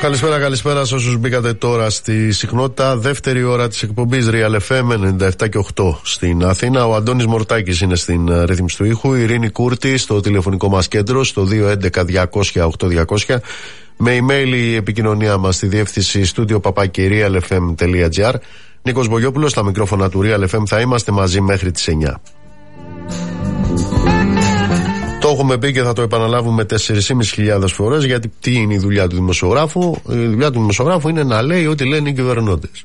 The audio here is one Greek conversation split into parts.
Καλησπέρα σε όσους μπήκατε τώρα στη συχνότητα. Δεύτερη ώρα της εκπομπής Real FM 97 και 8 στην Αθήνα. Ο Αντώνης Μορτάκης είναι στην ρύθμιση του ήχου. Η Ειρήνη Κούρτη στο τηλεφωνικό μας κέντρο στο 211-200-8200. Με email η επικοινωνία μας στη διεύθυνση studio@realfm.gr. Νίκος Μπογιόπουλος στα μικρόφωνα του Real FM. Θα είμαστε μαζί μέχρι τις 9. Το έχουμε πει και θα το επαναλάβουμε 4.500 φορές, γιατί τι είναι η δουλειά του δημοσιογράφου? Η δουλειά του δημοσιογράφου είναι να λέει ό,τι λένε οι κυβερνώντες.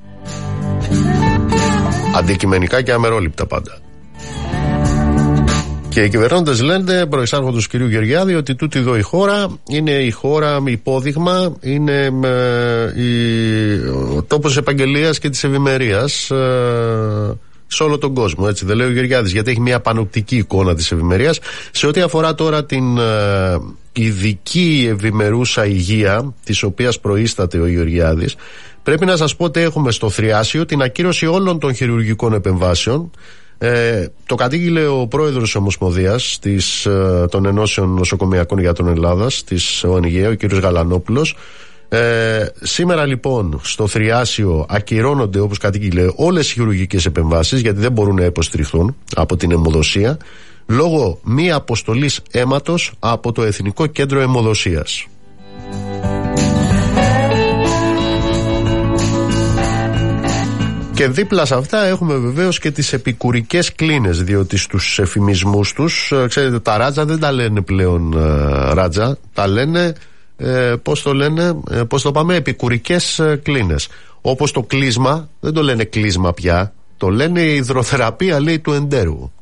Αντικειμενικά και αμερόληπτα πάντα. Και οι κυβερνώντες λένε, προεξάρχοντος του κυρίου Γεωργιάδη, ότι τούτη εδώ η χώρα είναι η χώρα με υπόδειγμα, είναι ο τόπος επαγγελίας και της ευημερίας σε όλο τον κόσμο, έτσι δεν λέει ο Γεωργιάδης, γιατί έχει μια πανοπτική εικόνα της ευημερίας. Σε ό,τι αφορά τώρα την ειδική ευημερούσα υγεία, της οποίας προείσταται ο Γεωργιάδης, πρέπει να σας πω ότι έχουμε στο Θριάσιο την ακύρωση όλων των χειρουργικών επεμβάσεων. Το κατήγγειλε ο πρόεδρος της Ομοσπονδίας των Ενώσεων Νοσοκομειακών Γιατρών Ελλάδας, της ΟΝΓΕ, ο κ. Γαλανόπουλος. Σήμερα λοιπόν στο Θριάσιο ακυρώνονται, όπως κατήγγειλε, όλες οι χειρουργικές επεμβάσεις, γιατί δεν μπορούν να υποστηριχθούν από την αιμοδοσία, λόγω μη αποστολής αίματος από το Εθνικό Κέντρο Αιμοδοσίας. Και δίπλα σε αυτά έχουμε βεβαίως και τις επικουρικές κλίνες, διότι στους εφημισμούς τους, ξέρετε, τα ράτζα δεν τα λένε πλέον ράτζα, τα λένε, πώς το πάμε, επικουρικές κλίνες. Όπως το κλείσμα, δεν το λένε κλείσμα πια, το λένε υδροθεραπεία, λέει, του εντέρου.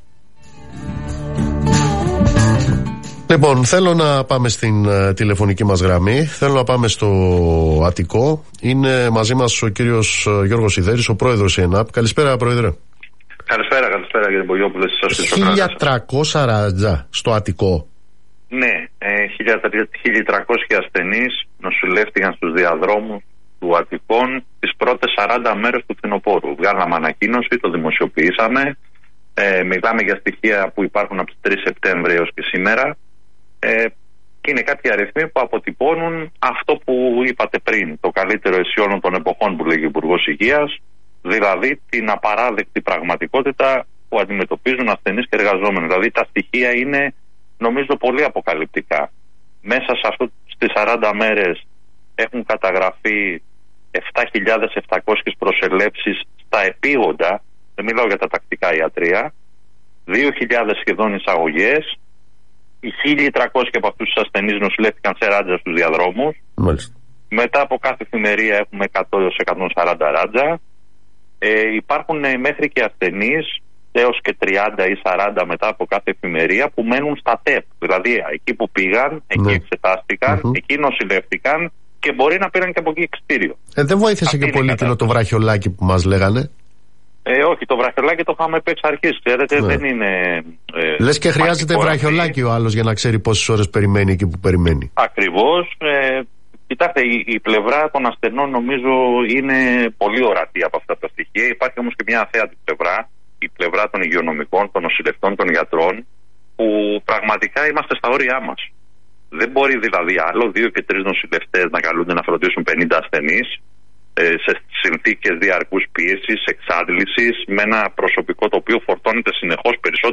Λοιπόν, θέλω να πάμε στην τηλεφωνική μας γραμμή. Θέλω να πάμε στο Αττικό. Είναι μαζί μας ο κύριος Γιώργος Ιδέρης, ο πρόεδρος ΕΝΑΠ. Καλησπέρα, πρόεδρε. Καλησπέρα κύριε Μπογιόπουλε. 1.300 ράτζα στο Αττικό. Ναι, 1.300 ασθενείς νοσηλεύτηκαν στους διαδρόμους του Αττικών τις πρώτες 40 μέρες του φθινοπόρου. Βγάλαμε ανακοίνωση, το δημοσιοποιήσαμε. Μιλάμε για στοιχεία που υπάρχουν από τις 3 Σεπτέμβρη έως και σήμερα. Και είναι κάποιοι αριθμοί που αποτυπώνουν αυτό που είπατε πριν, το καλύτερο εσύ όλων των εποχών που λέγει ο Υπουργός Υγείας, δηλαδή την απαράδεκτη πραγματικότητα που αντιμετωπίζουν ασθενείς και εργαζόμενοι. Δηλαδή τα στοιχεία είναι, νομίζω, πολύ αποκαλυπτικά. Μέσα σε αυτό στις 40 μέρες έχουν καταγραφεί 7.700 προσελεύσεις στα επίγοντα, δεν μιλάω για τα τακτικά ιατρία, 2.000 σχεδόν εισαγωγές. Οι 1.300 από αυτούς τους ασθενείς νοσηλεύτηκαν σε ράτζα στους διαδρόμους. Μάλιστα. Μετά από κάθε εφημερία έχουμε 100-140 ράτζα. Υπάρχουν μέχρι και ασθενείς έως και 30 ή 40 μετά από κάθε εφημερία που μένουν στα ΤΕΠ. Δηλαδή εκεί που πήγαν, εκεί εξετάστηκαν, εκεί νοσηλεύτηκαν και μπορεί να πήραν και από εκεί εξιτήριο. Δεν βοήθησε και πολύ εκείνο το βραχιολάκι που μας λέγανε? Όχι, το βραχιολάκι το είχαμε πει εξ αρχής, ξέρετε, δεν είναι... Λες και χρειάζεται βραχιολάκι ο άλλος για να ξέρει πόσες ώρες περιμένει εκεί που περιμένει. Ακριβώς. Κοιτάξτε, η πλευρά των ασθενών νομίζω είναι πολύ ορατή από αυτά τα στοιχεία. Υπάρχει όμως και μια αθέατη πλευρά, η πλευρά των υγειονομικών, των νοσηλευτών, των γιατρών, που πραγματικά είμαστε στα όρια μας. Δεν μπορεί δηλαδή άλλο 2 και 3 νοσηλευτές να καλούνται να φροντίσουν 50 ασθενείς σε συνθήκες διαρκούς πίεσης, εξάντλησης, με ένα προσωπικό το οποίο φορτώνεται συνεχώς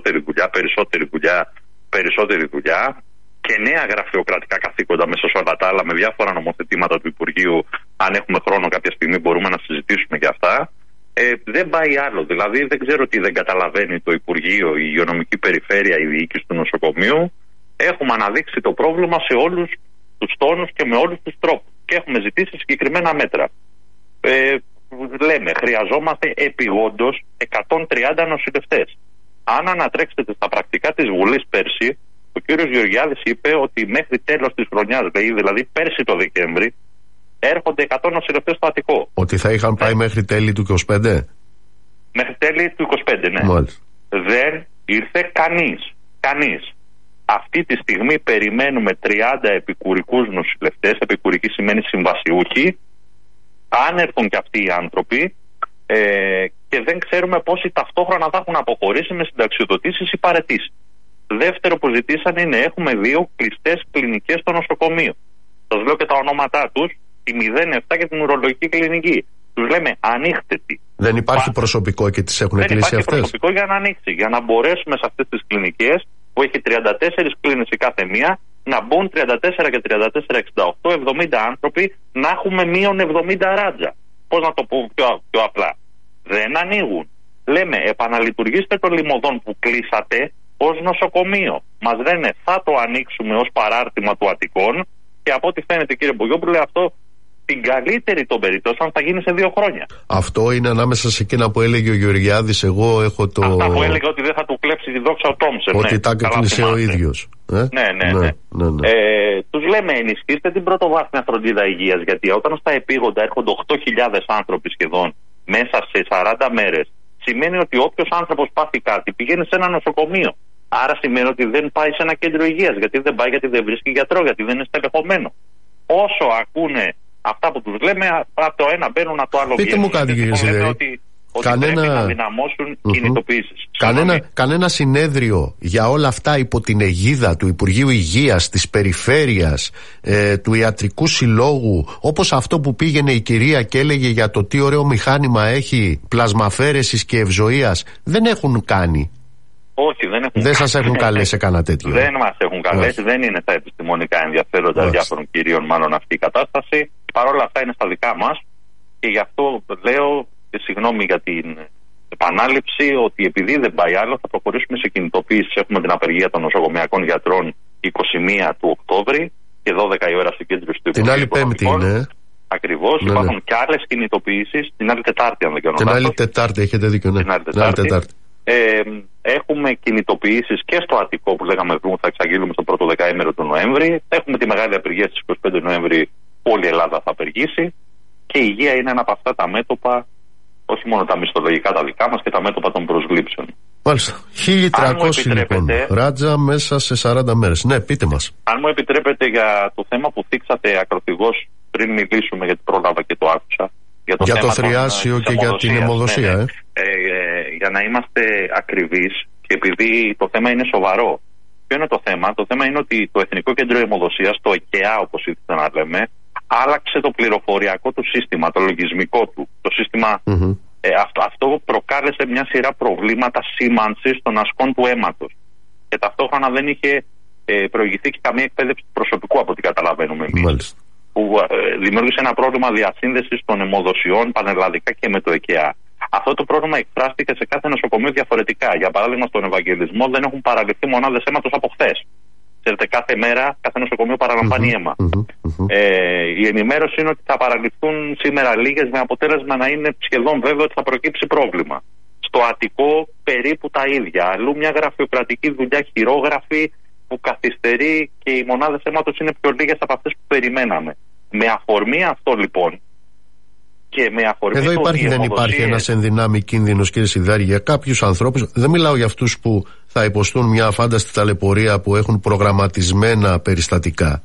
περισσότερη δουλειά και νέα γραφειοκρατικά καθήκοντα μέσα σε όλα τα άλλα, με διάφορα νομοθετήματα του Υπουργείου. Αν έχουμε χρόνο κάποια στιγμή μπορούμε να συζητήσουμε και αυτά. Δεν πάει άλλο. Δηλαδή δεν ξέρω τι δεν καταλαβαίνει το Υπουργείο, η υγειονομική περιφέρεια, η διοίκηση του νοσοκομείου. Έχουμε αναδείξει το πρόβλημα σε όλους τους τόνους και με όλους τους τρόπους και έχουμε ζητήσει συγκεκριμένα μέτρα. Λέμε, χρειαζόμαστε επιγόντως 130 νοσηλευτές. Αν ανατρέξετε στα πρακτικά της Βουλής πέρσι, ο κύριος Γεωργιάδης είπε ότι μέχρι τέλος της χρονιάς, δηλαδή πέρσι το Δεκέμβρη, έρχονται 100 νοσηλευτές στο Αττικό. Ότι θα είχαν πάει μέχρι τέλη του 25? Μέχρι τέλη του 25, ναι. Μάλιστα. Δεν ήρθε κανείς. Αυτή τη στιγμή περιμένουμε 30 επικουρικούς νοσηλευτές. Επικουρικοί σημαίνει συμβασιούχοι. Αν έρθουν και αυτοί οι άνθρωποι και δεν ξέρουμε πόσοι ταυτόχρονα θα έχουν αποχωρήσει με συνταξιοδοτήσεις ή παραιτήσεις. Δεύτερο που ζητήσαν είναι, έχουμε 2 κλειστές κλινικές στο νοσοκομείο. Σας λέω και τα ονόματά τους, τη 07 και την ουρολογική κλινική. Τους λέμε ανοίξτε τη. Δεν υπάρχει προσωπικό και τις έχουν κλείσει αυτές. Δεν υπάρχει προσωπικό για να ανοίξει. Για να μπορέσουμε σε αυτές τις κλινικές που έχει 34 κλίνες η κάθε μία, να μπουν 34 και 34, 68, 70 άνθρωποι, να έχουμε μείον 70 ράτζα. Πώς να το πω πιο απλά. Δεν ανοίγουν. Λέμε επαναλειτουργήστε το λιμωδόν που κλείσατε ως νοσοκομείο. Μας λένε θα το ανοίξουμε ως παράρτημα του Αττικών και από ό,τι φαίνεται κύριε Μπογιόπουλε αυτό την καλύτερη των περιπτώσεων θα γίνει σε 2 χρόνια. Αυτό είναι ανάμεσα σε εκείνα που έλεγε ο Γεωργιάδης. Εγώ έχω το. Αυτά που έλεγε ότι δεν θα του κλέψει τη δόξα ο Τόμσεν. Ότι τα έκλεισε ο ίδιος. Ναι. Τους λέμε ενισχύστε την πρωτοβάθμια φροντίδα υγείας. Γιατί όταν στα επίγοντα έρχονται 8.000 άνθρωποι σχεδόν μέσα σε 40 μέρες, σημαίνει ότι όποιος άνθρωπος πάθει κάτι πηγαίνει σε ένα νοσοκομείο. Άρα σημαίνει ότι δεν πάει σε ένα κέντρο υγείας. Γιατί δεν πάει, γιατί δεν βρίσκει γιατρό, γιατί δεν είναι στελεχωμένο. Όσο ακούνε αυτά που τους λέμε, από το ένα μπαίνουν, από το άλλο βγαίνουν. Πείτε μου κάτι, κύριε Σιδερή. Ότι πρέπει να δυναμώσουν κινητοποιήσεις. Κανένα συνέδριο για όλα αυτά υπό την αιγίδα του Υπουργείου Υγείας, της Περιφέρειας, του Ιατρικού Συλλόγου, όπως αυτό που πήγαινε η κυρία και έλεγε για το τι ωραίο μηχάνημα έχει πλασμαφέρεσης και ευζοίας, δεν έχουν κάνει. Όχι, δεν έχουν. Δεν σας έχουν καλέσει σε κανένα τέτοιο. Δεν μας έχουν καλέσει, δεν είναι τα επιστημονικά ενδιαφέροντα διάφορων κυρίων, μάλλον αυτή η κατάσταση. Παρ' όλα αυτά είναι στα δικά μας και γι' αυτό λέω, και συγγνώμη για την επανάληψη, ότι επειδή δεν πάει άλλο, θα προχωρήσουμε σε κινητοποίηση. Έχουμε την απεργία των νοσοκομειακών γιατρών 21 του Οκτώβρη και 12 η ώρα στην κέντρωση του Υπουργείου. Την άλλη Πέμπτη είναι. Ακριβώς. Ναι, υπάρχουν και άλλες κινητοποιήσεις. Την άλλη Τετάρτη, αν δεν κάνω λάθος. Την άλλη Τετάρτη, έχετε δίκιο. Ναι. Την άλλη Τετάρτη. Έχουμε κινητοποιήσεις και στο Αττικό που λέγαμε που θα εξαγγείλουμε στο πρώτο δεκαήμερο του Νοέμβρη. Έχουμε τη μεγάλη απεργία στις 25 Νοέμβρη που όλη η Ελλάδα θα απεργήσει. Και η υγεία είναι ένα από αυτά τα μέτωπα, όχι μόνο τα μισθολογικά τα δικά μας και τα μέτωπα των προσλήψεων. Μάλιστα. 1.300 λοιπόν ράτζα μέσα σε 40 μέρες. Ναι, πείτε μας. Αν μου επιτρέπετε για το θέμα που θίξατε ακροθυγώς πριν μιλήσουμε, γιατί πρόλαβα και το άκουσα. Για το θριάσιο και για την αιμοδοσία. Ναι. Για να είμαστε ακριβείς και επειδή το θέμα είναι σοβαρό. Ποιο είναι το θέμα? Το θέμα είναι ότι το Εθνικό Κέντρο Αιμοδοσίας, το ΕΚΕΑ όπως ήθελα να λέμε, άλλαξε το πληροφοριακό του σύστημα, το λογισμικό του. Το σύστημα, αυτό προκάλεσε μια σειρά προβλήματα σήμανσης των ασκών του αίματος. Και ταυτόχρονα δεν είχε προηγηθεί και καμία εκπαίδευση του προσωπικού από ό,τι καταλαβαίνουμε εμείς. Που δημιούργησε ένα πρόβλημα διασύνδεσης των αιμοδοσιών πανελλαδικά και με το ΕΚΕΑ. Αυτό το πρόβλημα εκφράστηκε σε κάθε νοσοκομείο διαφορετικά. Για παράδειγμα, στον Ευαγγελισμό δεν έχουν παραληφθεί μονάδες αίματος από χθες. Ξέρετε, κάθε μέρα κάθε νοσοκομείο παραλαμβάνει αίμα. Η ενημέρωση είναι ότι θα παραληφθούν σήμερα λίγες, με αποτέλεσμα να είναι σχεδόν βέβαιο ότι θα προκύψει πρόβλημα. Στο Αττικό περίπου τα ίδια. Αλλού μια γραφειοκρατική δουλειά, χειρόγραφη που καθυστερεί και οι μονάδες αίματος είναι πιο λίγες από αυτές που περιμέναμε. Με αφορμή αυτό λοιπόν. Εδώ υπάρχει, δεν υπάρχει ένας ενδυνάμει κίνδυνος, κύριε Σιδάρη, για κάποιους ανθρώπους? Δεν μιλάω για αυτούς που θα υποστούν μια αφάνταστη ταλαιπωρία, που έχουν προγραμματισμένα περιστατικά.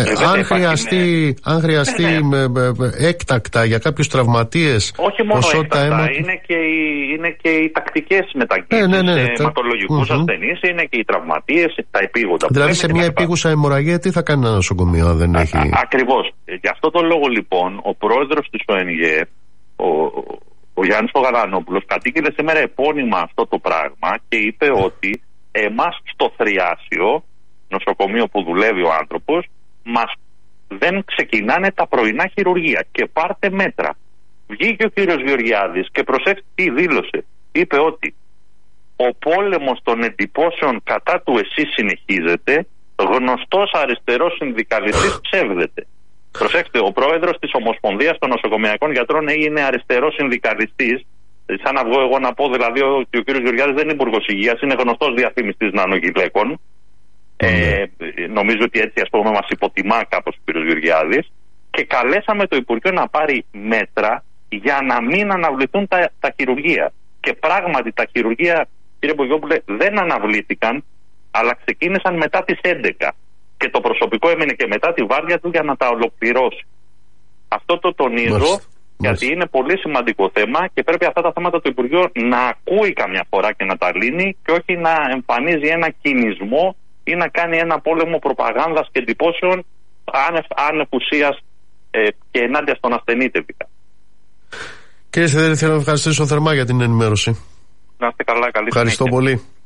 Αν χρειαστεί έκτακτα για κάποιους τραυματίες. Όχι μόνο έκτακτα, είναι και οι τακτικές μεταγγίσεις σε αιματολογικούς ασθενείς, είναι και οι τραυματίες, τα επίγοντα. Δηλαδή σε μια επίγουσα αιμορραγία τι θα κάνει ένα νοσοκομείο αν δεν έχει? Ακριβώς. Γι' αυτό τον λόγο λοιπόν ο πρόεδρος της ΟΕΝΓΕ, ο Γιάννης Γαλανόπουλος, κατήγγειλε σήμερα επώνυμα αυτό το πράγμα και είπε ότι εμάς στο Θριάσιο, νοσοκομείο που δουλεύει ο άνθρωπος, μας δεν ξεκινάνε τα πρωινά χειρουργία και πάρτε μέτρα. Βγήκε ο κύριος Γεωργιάδης και προσέξτε τι δήλωσε. Είπε ότι ο πόλεμος των εντυπώσεων κατά του εσείς συνεχίζεται, γνωστός αριστερός συνδικαλιστής ψεύδεται. Προσέξτε, ο πρόεδρος της Ομοσπονδίας των Νοσοκομειακών Γιατρών έγινε αριστερός συνδικαλιστής. Σαν να βγω εγώ να πω δηλαδή ότι ο κύριος Γεωργιάδης δεν είναι υπουργός υγείας, είναι γνωστός διαφημιστής νανογυλαίκων. Νομίζω ότι έτσι ας πούμε μας υποτιμά κάπως ο κ. Γεωργιάδης και καλέσαμε το Υπουργείο να πάρει μέτρα για να μην αναβληθούν τα χειρουργεία. Και πράγματι τα χειρουργεία, κύριε Μπογιόπουλε, δεν αναβλήθηκαν, αλλά ξεκίνησαν μετά τις 11 και το προσωπικό έμεινε και μετά τη βάρδια του για να τα ολοκληρώσει. Αυτό το τονίζω γιατί είναι πολύ σημαντικό θέμα και πρέπει αυτά τα θέματα το Υπουργείο να ακούει καμιά φορά και να τα λύνει και όχι να εμφανίζει ένα κινησμό ή να κάνει ένα πόλεμο προπαγάνδας και εντυπώσεων άνευ ουσίας και ενάντια στον ασθενή τελικά. Κύριε Σιδέρη, θέλω να ευχαριστήσω θερμά για την ενημέρωση. Να είστε καλά, καλή Ευχαριστώ συνέχεια. πολύ.